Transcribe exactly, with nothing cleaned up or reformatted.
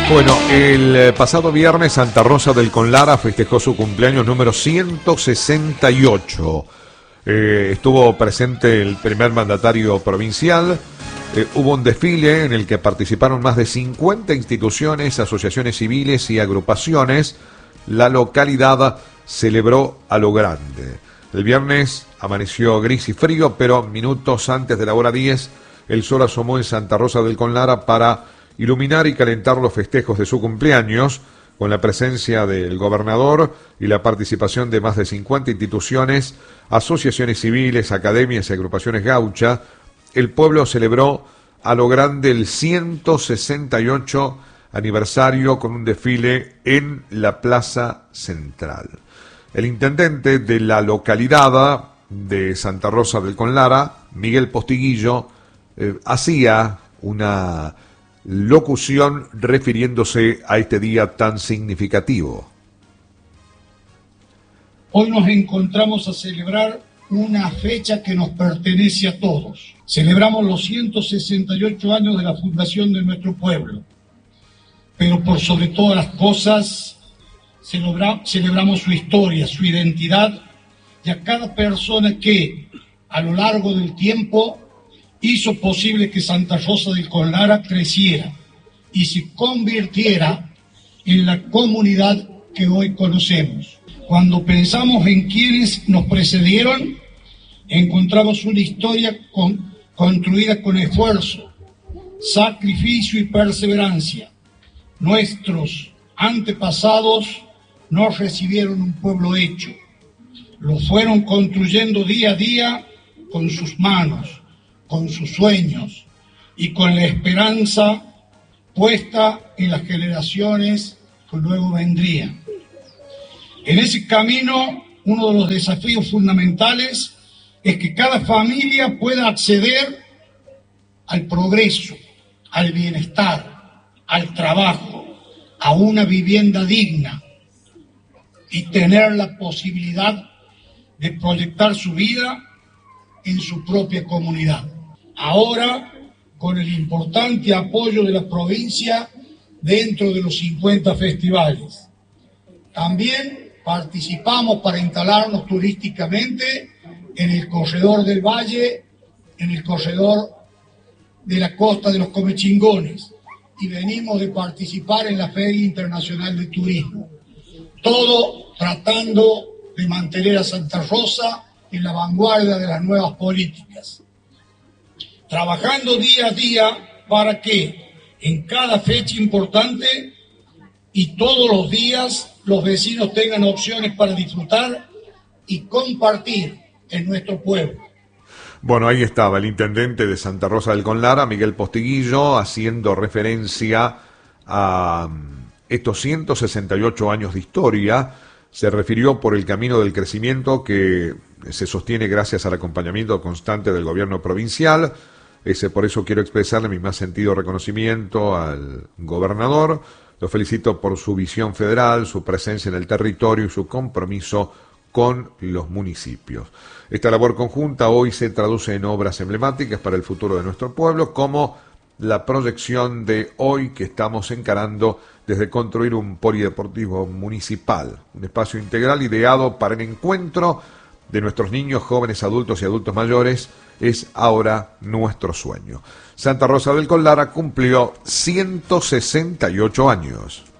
Bueno, el pasado viernes Santa Rosa del Conlara festejó su cumpleaños número ciento sesenta y ocho. Eh, estuvo presente el primer mandatario provincial. Eh, hubo un desfile en el que participaron más de cincuenta instituciones, asociaciones civiles y agrupaciones. La localidad celebró a lo grande. El viernes amaneció gris y frío, pero minutos antes de la hora diez, el sol asomó en Santa Rosa del Conlara para iluminar y calentar los festejos de su cumpleaños, con la presencia del gobernador y la participación de más de cincuenta instituciones, asociaciones civiles, academias y agrupaciones gaucha. El pueblo celebró a lo grande el ciento sesenta y ocho aniversario con un desfile en la Plaza Central. El intendente de la localidad de Santa Rosa del Conlara, Miguel Postiguillo, eh, hacía una locución refiriéndose a este día tan significativo. Hoy nos encontramos a celebrar una fecha que nos pertenece a todos. Celebramos los ciento sesenta y ocho años de la fundación de nuestro pueblo, pero por sobre todas las cosas celebra, celebramos su historia, su identidad y a cada persona que a lo largo del tiempo hizo posible que Santa Rosa del Conlara creciera y se convirtiera en la comunidad que hoy conocemos. Cuando pensamos en quienes nos precedieron, encontramos una historia con, construida con esfuerzo, sacrificio y perseverancia. Nuestros antepasados no recibieron un pueblo hecho, lo fueron construyendo día a día con sus manos, con sus sueños y con la esperanza puesta en las generaciones que luego vendrían. En ese camino, uno de los desafíos fundamentales es que cada familia pueda acceder al progreso, al bienestar, al trabajo, a una vivienda digna y tener la posibilidad de proyectar su vida en su propia comunidad. Ahora, con el importante apoyo de la provincia dentro de los cincuenta festivales. También participamos para instalarnos turísticamente en el corredor del Valle, en el corredor de la costa de los Comechingones, y venimos de participar en la Feria Internacional de Turismo. Todo tratando de mantener a Santa Rosa en la vanguardia de las nuevas políticas. Trabajando día a día para que en cada fecha importante y todos los días los vecinos tengan opciones para disfrutar y compartir en nuestro pueblo. Bueno, ahí estaba el intendente de Santa Rosa del Conlara, Miguel Postiguillo, haciendo referencia a estos ciento sesenta y ocho años de historia. Se refirió por el camino del crecimiento que se sostiene gracias al acompañamiento constante del gobierno provincial. Ese, por eso quiero expresarle mi más sentido reconocimiento al gobernador. Lo felicito por su visión federal, su presencia en el territorio y su compromiso con los municipios. Esta labor conjunta hoy se traduce en obras emblemáticas para el futuro de nuestro pueblo, como la proyección de hoy que estamos encarando desde construir un polideportivo municipal, un espacio integral ideado para el encuentro de nuestros niños, jóvenes, adultos y adultos mayores. Es ahora nuestro sueño. Santa Rosa del Conlara cumplió ciento sesenta y ocho años.